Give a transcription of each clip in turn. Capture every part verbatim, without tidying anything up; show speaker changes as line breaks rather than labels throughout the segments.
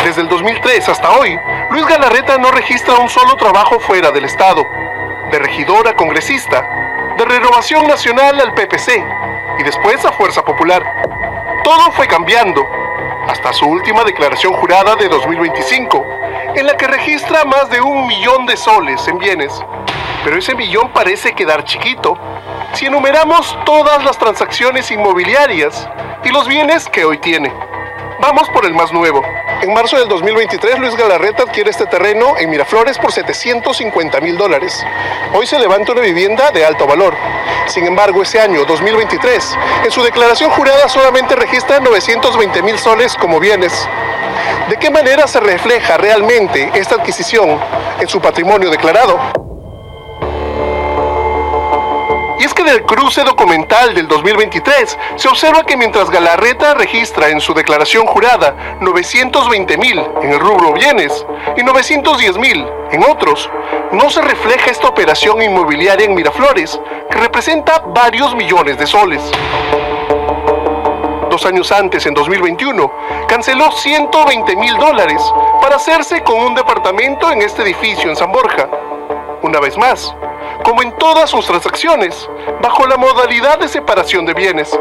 Desde el dos mil tres hasta hoy, Luis Galarreta no registra un solo trabajo fuera del Estado. De regidor a congresista, de Renovación Nacional al P P C y después a Fuerza Popular. Todo fue cambiando, hasta su última declaración jurada de dos mil veinticinco, en la que registra más de un millón de soles en bienes. Pero ese millón parece quedar chiquito si enumeramos todas las transacciones inmobiliarias y los bienes que hoy tiene. Vamos por el más nuevo. En marzo del dos mil veintitrés, Luis Galarreta adquiere este terreno en Miraflores por setecientos cincuenta mil dólares. Hoy se levanta una vivienda de alto valor. Sin embargo, ese año, dos mil veintitrés, en su declaración jurada solamente registra novecientos veinte mil soles como bienes. ¿De qué manera se refleja realmente esta adquisición en su patrimonio declarado? Y es que del cruce documental del dos mil veintitrés se observa que mientras Galarreta registra en su declaración jurada novecientos veinte mil en el rubro bienes y novecientos diez mil en otros, no se refleja esta operación inmobiliaria en Miraflores, que representa varios millones de soles. Dos años antes, en dos mil veintiuno, canceló ciento veinte mil dólares para hacerse con un departamento en este edificio en San Borja. Una vez más, como en todas sus transacciones, bajo la modalidad de separación de bienes.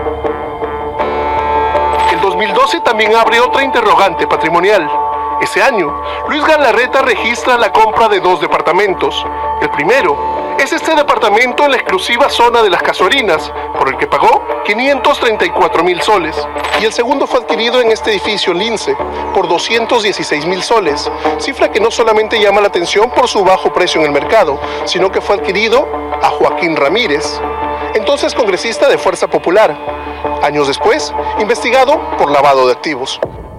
El dos mil doce también abre otra interrogante patrimonial. Ese año, Luis Galarreta registra la compra de dos departamentos. El primero es este departamento en la exclusiva zona de Las Casuarinas, por el que pagó quinientos treinta y cuatro mil soles. Y el segundo fue adquirido en este edificio Lince por doscientos dieciséis mil soles, cifra que no solamente llama la atención por su bajo precio en el mercado, sino que fue adquirido a Joaquín Ramírez, entonces congresista de Fuerza Popular, años después investigado por lavado de activos.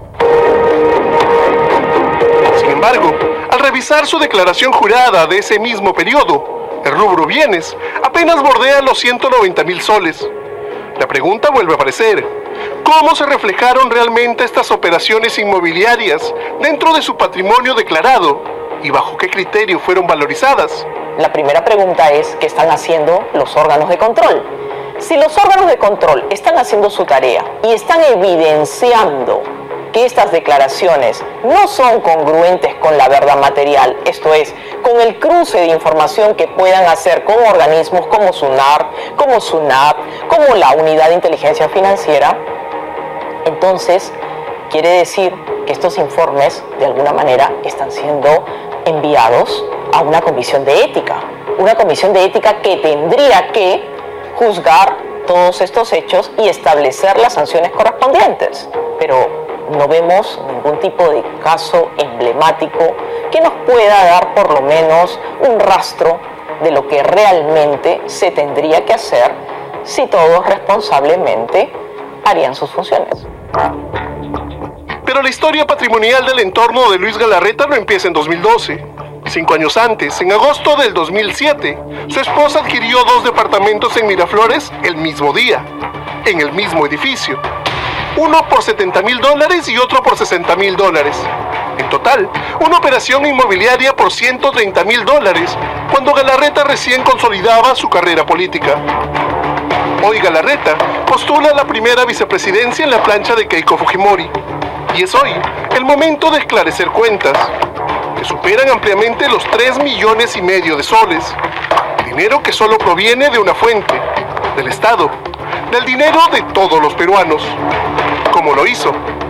Sin embargo, al revisar su declaración jurada de ese mismo periodo, el rubro bienes apenas bordea los ciento noventa mil soles. La pregunta vuelve a aparecer: ¿cómo se reflejaron realmente estas operaciones inmobiliarias dentro de su patrimonio declarado y bajo qué criterio fueron valorizadas?
La primera pregunta es: ¿qué están haciendo los órganos de control? Si los órganos de control están haciendo su tarea y están evidenciando que estas declaraciones no son congruentes con la verdad material, esto es, con el cruce de información que puedan hacer con organismos como SUNAR, como SUNAT, como la Unidad de Inteligencia Financiera, entonces quiere decir que estos informes de alguna manera están siendo enviados a una comisión de ética, una comisión de ética que tendría que juzgar todos estos hechos y establecer las sanciones correspondientes, pero no vemos ningún tipo de caso emblemático que nos pueda dar por lo menos un rastro de lo que realmente se tendría que hacer si todos responsablemente harían sus funciones.
Pero la historia patrimonial del entorno de Luis Galarreta no empieza en dos mil doce. Cinco años antes, en agosto del dos mil siete, su esposa adquirió dos departamentos en Miraflores el mismo día, en el mismo edificio. Uno por setenta mil dólares y otro por sesenta mil dólares. En total, una operación inmobiliaria por ciento treinta mil dólares, cuando Galarreta recién consolidaba su carrera política. Hoy Galarreta postula la primera vicepresidencia en la plancha de Keiko Fujimori. Y es hoy el momento de esclarecer cuentas, que superan ampliamente los tres millones y medio de soles. Dinero que solo proviene de una fuente, del Estado, del dinero de todos los peruanos. Como lo hizo.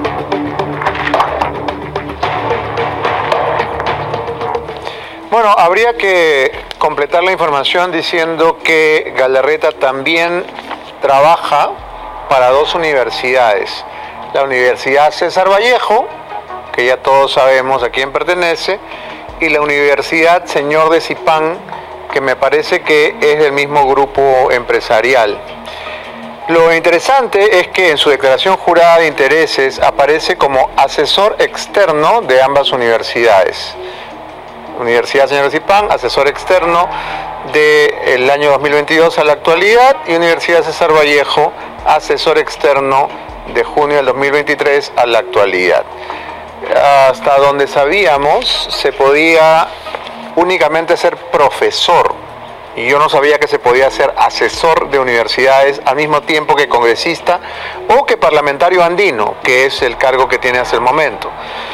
Bueno, habría que completar la información diciendo que Galarreta también trabaja para dos universidades. La Universidad César Vallejo, que ya todos sabemos a quién pertenece, y la Universidad Señor de Zipán, que me parece que es del mismo grupo empresarial. Lo interesante es que en su declaración jurada de intereses aparece como asesor externo de ambas universidades. Universidad Señor Zipán, asesor externo del año dos mil veintidós a la actualidad, y Universidad César Vallejo, asesor externo de junio del dos mil veintitrés a la actualidad. Hasta donde sabíamos, se podía únicamente ser profesor, y yo no sabía que se podía ser asesor de universidades al mismo tiempo que congresista o que parlamentario andino, que es el cargo que tiene hasta el momento.